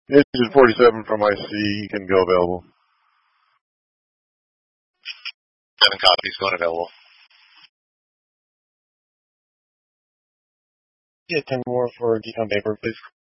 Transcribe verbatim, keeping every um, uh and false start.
Agent forty-seven from I C can go available. Seven copies going available. Yeah, ten more for decon paper, please.